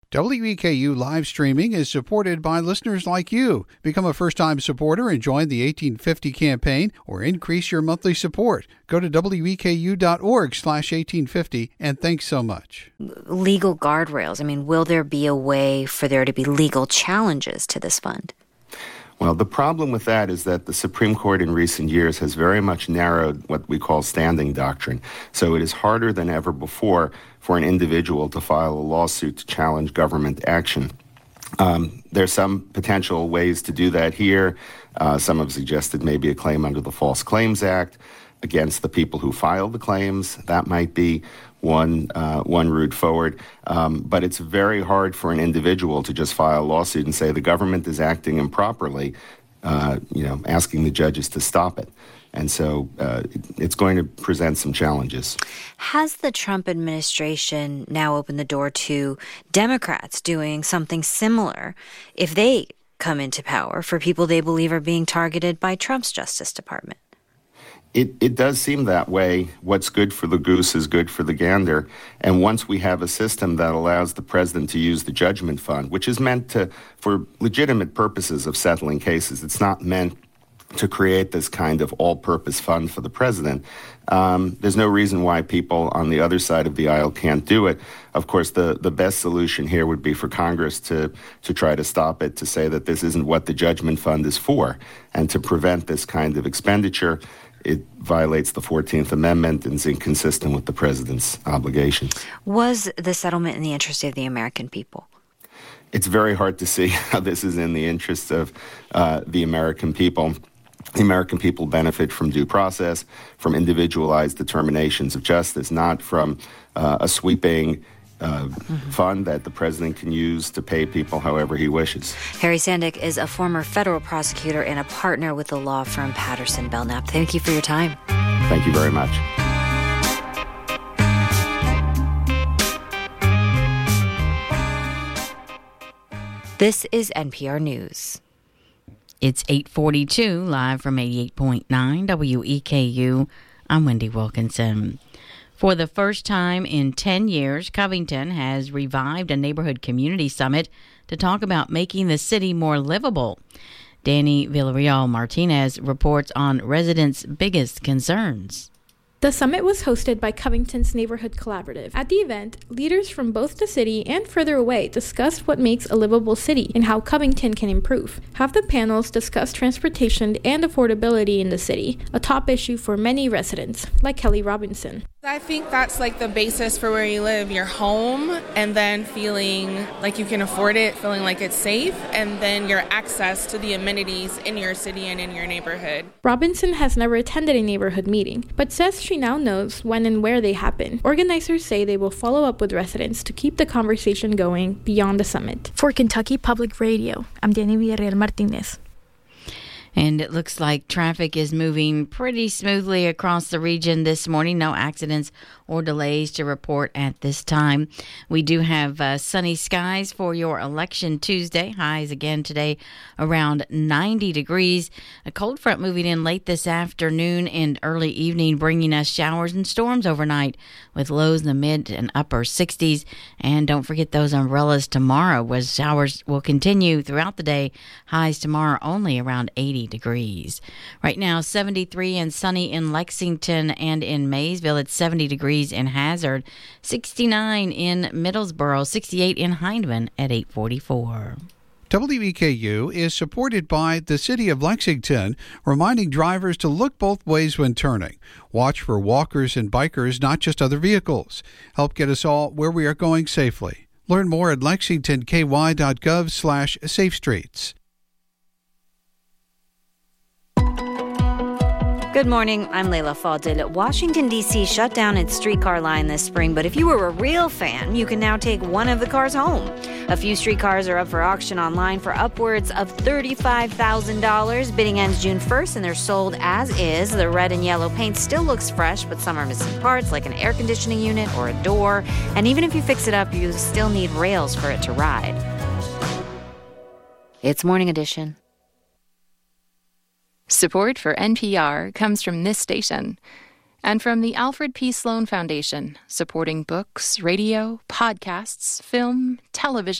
WEKU live streaming is supported by listeners like you. Become a first-time supporter and join the 1850 campaign or increase your monthly support. Go to weku.org/1850 and thanks so much. Legal guardrails. I mean, will there be a way for there to be legal challenges to this fund? Well, the problem with that is that the Supreme Court in recent years has very much narrowed what we call standing doctrine. So it is harder than ever before for an individual to file a lawsuit to challenge government action. There's some potential ways to do that here. Some have suggested maybe a claim under the False Claims Act against the people who filed the claims. That might be one route forward. But it's very hard for an individual to just file a lawsuit and say the government is acting improperly, asking the judges to stop it. And so it's going to present some challenges. Has the Trump administration now opened the door to Democrats doing something similar if they come into power for people they believe are being targeted by Trump's Justice Department? It does seem that way. What's good for the goose is good for the gander. And once we have a system that allows the president to use the judgment fund, which is meant for legitimate purposes of settling cases, it's not meant to create this kind of all-purpose fund for the president. There's no reason why people on the other side of the aisle can't do it. Of course, the best solution here would be for Congress to try to stop it, to say that this isn't what the judgment fund is for, and to prevent this kind of expenditure. It violates the 14th Amendment and is inconsistent with the president's obligations. Was the settlement in the interest of the American people? It's very hard to see how this is in the interest of the American people. The American people benefit from due process, from individualized determinations of justice, not from a sweeping fund that the president can use to pay people however he wishes. Harry Sandick is a former federal prosecutor and a partner with the law firm Patterson Belknap. Thank you for your time. Thank you very much. This is NPR News. It's 8:42, live from 88.9 WEKU. I'm Wendy Wilkinson. For the first time in 10 years, Covington has revived a neighborhood community summit to talk about making the city more livable. Danny Villarreal Martinez reports on residents' biggest concerns. The summit was hosted by Covington's Neighborhood Collaborative. At the event, leaders from both the city and further away discussed what makes a livable city and how Covington can improve. Half the panels discussed transportation and affordability in the city, a top issue for many residents, like Kelly Robinson. I think that's like the basis for where you live, your home, and then feeling like you can afford it, feeling like it's safe, and then your access to the amenities in your city and in your neighborhood. Robinson has never attended a neighborhood meeting, but says she now knows when and where they happen. Organizers say they will follow up with residents to keep the conversation going beyond the summit. For Kentucky Public Radio, I'm Danny Villarreal Martinez. And it looks like traffic is moving pretty smoothly across the region this morning. No accidents or delays to report at this time. We do have sunny skies for your election Tuesday. Highs again today around 90 degrees. A cold front moving in late this afternoon and early evening, bringing us showers and storms overnight with lows in the mid and upper 60s. And don't forget those umbrellas tomorrow, as showers will continue throughout the day. Highs tomorrow only around 80 degrees. Right now, 73 and sunny in Lexington and in Maysville. It's 70 degrees in Hazard, 69 in Middlesboro, 68 in Hindman at 8:44. WEKU is supported by the City of Lexington, reminding drivers to look both ways when turning. Watch for walkers and bikers, not just other vehicles. Help get us all where we are going safely. Learn more at lexingtonky.gov/safestreets. Good morning, I'm Layla Fadil. Washington, D.C. shut down its streetcar line this spring, but if you were a real fan, you can now take one of the cars home. A few streetcars are up for auction online for upwards of $35,000. Bidding ends June 1st, and they're sold as is. The red and yellow paint still looks fresh, but some are missing parts, like an air conditioning unit or a door. And even if you fix it up, you still need rails for it to ride. It's Morning Edition. Support for NPR comes from this station and from the Alfred P. Sloan Foundation, supporting books, radio, podcasts, film, television,